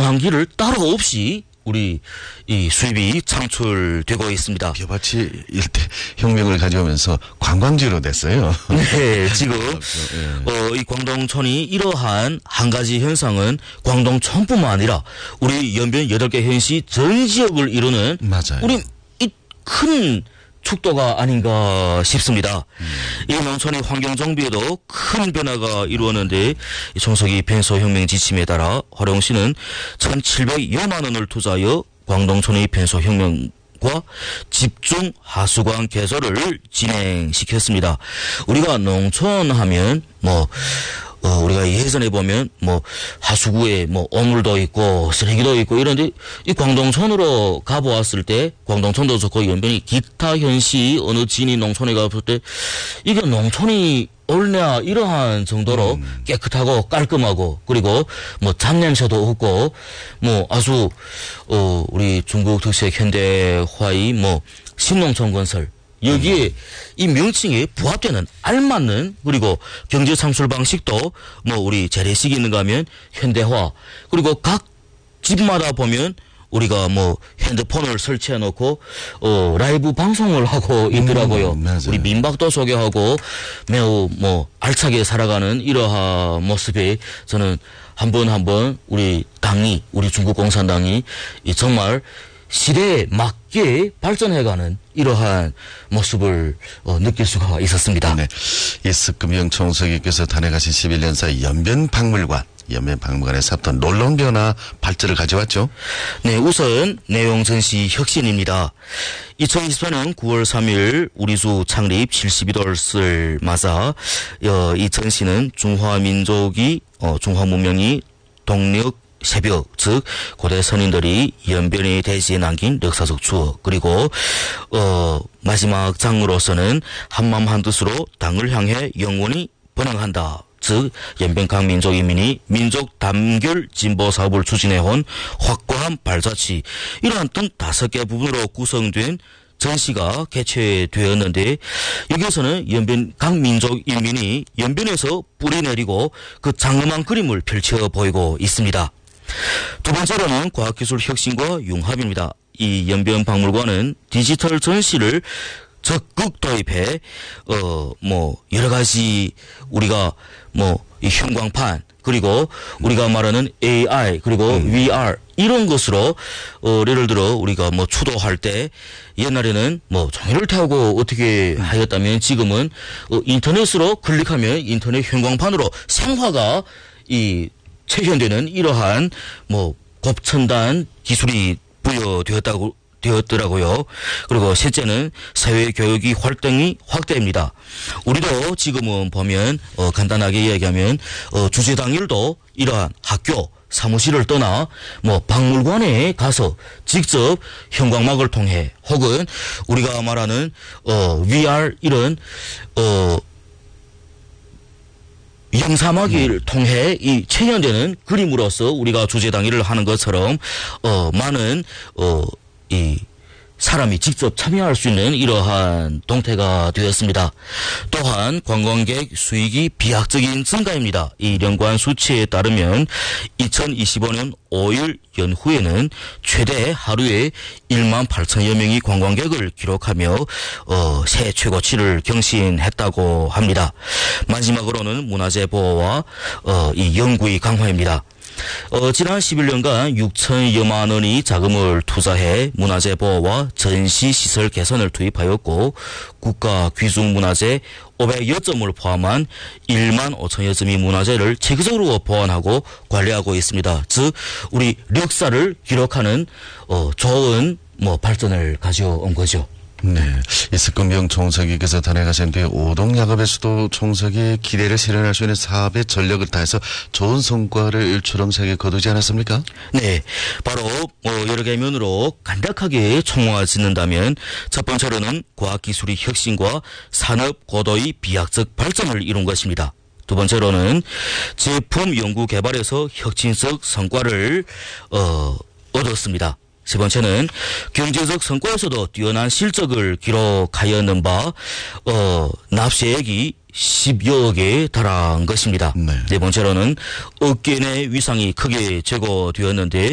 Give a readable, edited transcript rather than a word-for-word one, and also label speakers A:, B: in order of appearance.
A: 농한기를 따로 없이 우리 이 수입이 창출되고 있습니다.
B: 벼밭이 일대 혁명을 가져오면서 관광지로 됐어요.
A: 네, 지금 이 광동촌이 이러한 한 가지 현상은 광동촌뿐만 아니라 우리 연변 8개 현시 전 지역을 이루는
B: 맞아요.
A: 우리 이 큰 축도가 아닌가 싶습니다. 이 농촌의 환경 정비에도 큰 변화가 이루어졌는데 총석이 벤소혁명 지침에 따라 화룡시는 1,700여만 원을 투자하여 광동촌의 벤소혁명과 집중 하수관 개설을 진행시켰습니다. 우리가 농촌 하면 우리가 예전에 보면 하수구에 오물도 있고 쓰레기도 있고 이런데 이 광동촌으로 가보았을 때 광동촌도 좋고 연변이 기타 현시 어느 진이 농촌에 가봤을 때 이게 농촌이 옳냐 이러한 정도로 깨끗하고 깔끔하고 그리고 잡냄새도 없고 아주 우리 중국 특색 현대화의 신농촌 건설 여기에 이 명칭에 부합되는 알맞는 그리고 경제 창출 방식도 우리 재래식이 있는가 하면 현대화 그리고 각 집마다 보면 우리가 핸드폰을 설치해 놓고 라이브 방송을 하고 있더라고요. 우리 민박도 소개하고 매우 알차게 살아가는 이러한 모습에 저는 한 번 우리 당이 우리 중국 공산당이 정말 시대에 맞게 발전해가는 이러한 모습을 느낄 수가 있었습니다.
B: 네. 이승금 총석이께서 다녀가신 11년사 연변박물관에서 어떤 놀라운 변화 발전을 가져왔죠? 네,
A: 우선 내용 전시 혁신입니다. 2024년 9월 3일 우리수 창립 72돌을 맞아 이 전시는 중화민족이 중화문명이 동력 새벽, 즉 고대 선인들이 연변의 대지에 남긴 역사적 추억 그리고 마지막 장으로서는 한마음 한뜻으로 당을 향해 영원히 번영한다. 즉 연변 각 민족 인민이 민족 단결 진보 사업을 추진해온 확고한 발자취 이러한 등 5개 부분으로 구성된 전시가 개최되었는데 여기에서는 연변 각 민족 인민이 연변에서 뿌리 내리고 그 장엄한 그림을 펼쳐 보이고 있습니다. 두 번째로는 과학기술 혁신과 융합입니다. 이 연변박물관은 디지털 전시를 적극 도입해 여러 가지 우리가 이 형광판 그리고 우리가 말하는 AI 그리고 VR 이런 것으로 예를 들어 우리가 추도할 때 옛날에는 종이를 태우고 어떻게 하였다면 지금은 인터넷으로 클릭하면 인터넷 형광판으로 생화가 체현되는 이러한 고첨단 기술이 부여되었더라고요. 그리고 셋째는 사회 교육이 활동이 확대입니다. 우리도 지금은 보면 간단하게 이야기하면 주제 당일도 이러한 학교 사무실을 떠나 박물관에 가서 직접 형광막을 통해 혹은 우리가 말하는 VR 이런 영사막을 통해 이 체현되는 그림으로서 우리가 주제 당일을 하는 것처럼 많은 이 사람이 직접 참여할 수 있는 이러한 동태가 되었습니다. 또한 관광객 수익이 비약적인 증가입니다. 이 연관 수치에 따르면 2025년 5일 연후에는 최대 하루에 1만 8천여 명이 관광객을 기록하며 새 최고치를 경신했다고 합니다. 마지막으로는 문화재 보호와 이 연구의 강화입니다. 지난 11년간 6천여만 원의 자금을 투자해 문화재 보호와 전시 시설 개선을 투입하였고 국가 귀중 문화재 500여 점을 포함한 1만 5천여 점의 문화재를 체계적으로 보완하고 관리하고 있습니다. 즉 우리 역사를 기록하는 좋은 발전을 가져온 거죠.
B: 네. 이승금 총석이께서 다녀가신 뒤에 오동야갑에서도 총석이 기대를 실현할 수 있는 사업에 전력을 다해서 좋은 성과를 일초롱차게 거두지 않았습니까?
A: 네. 바로 여러 개 면으로 간략하게 총화 짓는다면 첫 번째로는 과학기술의 혁신과 산업 고도의 비약적 발전을 이룬 것입니다. 두 번째로는 제품 연구 개발에서 혁신적 성과를 얻었습니다. 세 번째는 경제적 성과에서도 뛰어난 실적을 기록하였는 바 납세액이 10여억에 달한 것입니다. 네 번째로는 업계 내 위상이 크게 제고되었는데